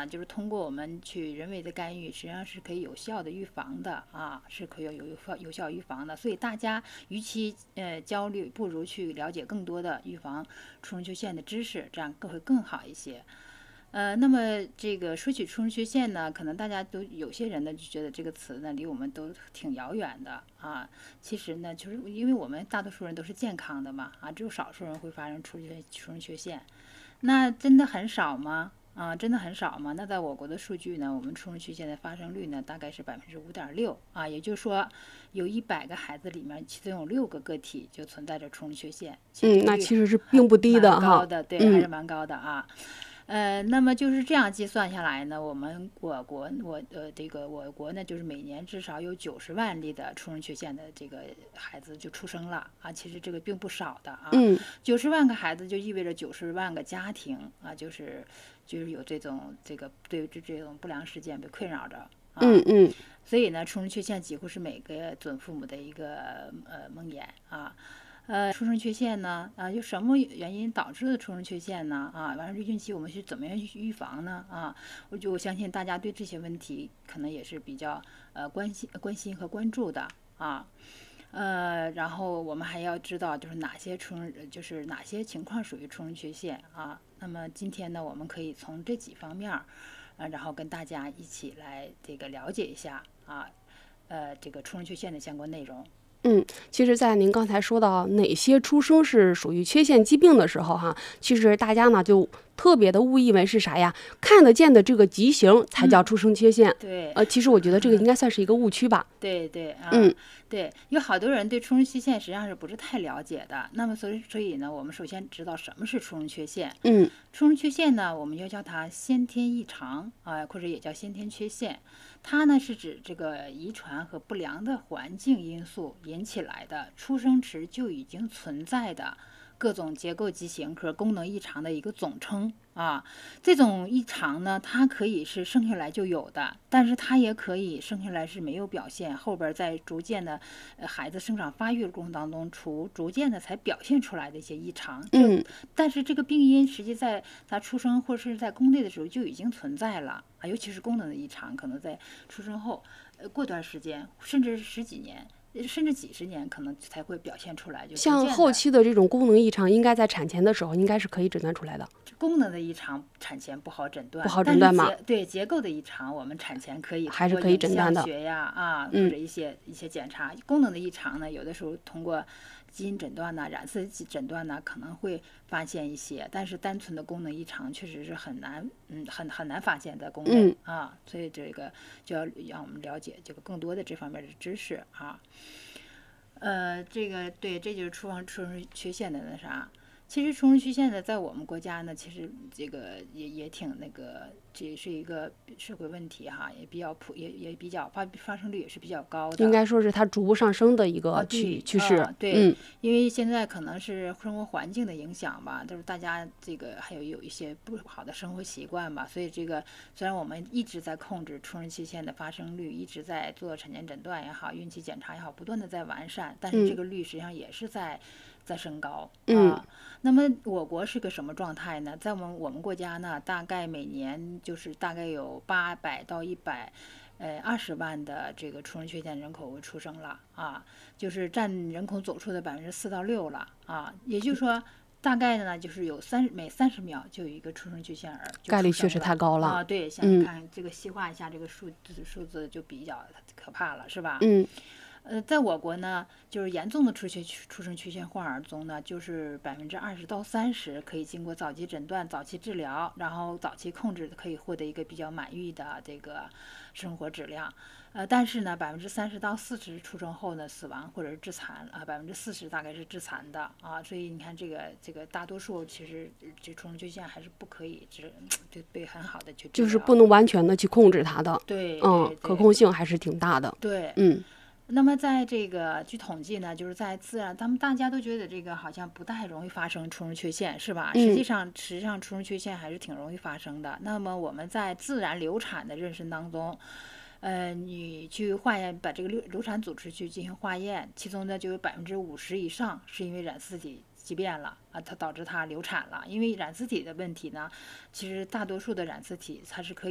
呢，就是通过我们去人为的干预，实际上是可以有效的预防的啊，是可以有效预防的。所以大家与其焦虑，不如去了解更多的预防出生缺陷的知识，这样会更好一些。那么这个说起出生缺陷呢，可能大家都有些人呢就觉得这个词呢离我们都挺遥远的啊。其实呢，就是因为我们大多数人都是健康的嘛，啊，只有少数人会发生出生缺陷。那真的很少吗？啊，真的很少吗？那在我国的数据呢，我们出生缺陷的发生率呢大概是5.6%啊，也就是说有100个孩子里面，其中有6个个体就存在着出生缺陷。 那其实是并不低的哈， 高的，对，还是蛮高的啊。那么就是这样计算下来呢，我国呢，就是每年至少有90万例的出生缺陷的这个孩子就出生了啊，其实这个并不少的啊。90万个孩子就意味着90万个家庭啊，就是有这种对这种不良事件被困扰着啊。所以呢，出生缺陷几乎是每个准父母的一个梦魇啊。出生缺陷呢？有什么原因导致的出生缺陷呢？完了，孕期我们是怎么样预防呢？我相信大家对这些问题可能也是比较关心和关注的啊。然后我们还要知道，就是哪些情况属于出生缺陷啊。那么今天呢，我们可以从这几方面然后跟大家一起来这个了解一下啊，这个出生缺陷的相关内容。 其实在您刚才说到哪些出生是属于缺陷疾病的时候哈，其实大家呢就特别的误以为是啥呀？看得见的这个畸形才叫出生缺陷。 对， 其实我觉得这个应该算是一个误区吧。 对，对，有好多人对出生缺陷实际上是不是太了解的。那么所以呢，我们首先知道什么是出生缺陷。出生缺陷呢，我们要叫它先天异常或者也叫先天缺陷。它呢是指这个遗传和不良的环境因素引起来的，出生时就已经存在的各种结构畸形和功能异常的一个总称啊。这种异常呢，它可以是生下来就有的，但是它也可以生下来是没有表现，后边在逐渐的孩子生长发育的过程当中，逐渐的才表现出来的一些异常。但是这个病因实际在他出生或是在宫内的时候就已经存在了啊，尤其是功能的异常，可能在出生后过段时间，甚至10几年。甚至几十年可能才会表现出来，就像后期的这种功能异常，应该在产前的时候应该是可以诊断出来的。 功能的异常产前不好诊断， 不好诊断吗？ 对，结构的异常我们产前还是可以诊断的。 学呀或者一些检查。功能的异常呢，有的时候通过基因诊断染色体诊断可能会发现一些，但是单纯的功能异常确实是很难发现的功能所以这个就要让我们了解这个更多的这方面的知识啊。这个对，这就是出生缺陷的那啥。其实出生缺陷的在我们国家呢，其实这个也挺那个，这是一个社会问题哈，也比较也比较发生率也是比较高的。 应该说是它逐步上升的一个趋势。 对，因为现在可能是生活环境的影响吧，就是大家这个还有一些不好的生活习惯吧，所以这个虽然我们一直在控制出生缺陷的发生率，一直在做产前诊断也好，孕期检查也好，不断的在完善，但是这个率实际上也是在升高那么我国是个什么状态呢？在我们国家呢，大概每年就是大概有800到120万的这个出生缺陷人口出生了就是占人口总数的4%到6%了也就是说，大概呢就是有每30秒就有一个出生缺陷儿， 概率确实太高了对，像你看这个细化一下这个数字就比较可怕了，是吧？在我国呢，就是严重的出生缺陷患儿中呢，就是20%到30%可以经过早期诊断、早期治疗，然后早期控制，可以获得一个比较满意的这个生活质量。但是呢，30%到40%出生后呢死亡或者是致残40%大概是致残的所以你看这个大多数其实这出生缺陷还是不可以就被很好的去治疗， 就是不能完全的去控制它的。 对， 可控性还是挺大的。 对，那么在这个据统计呢，就是在自然，大家都觉得这个好像不太容易发生出生缺陷，是吧？实际上出生缺陷还是挺容易发生的。那么我们在自然流产的妊娠当中，你去化验，把这个流产组织去进行化验，其中呢就有50%以上是因为染色体畸变了它导致它流产了。因为染色体的问题呢，其实大多数的染色体它是可以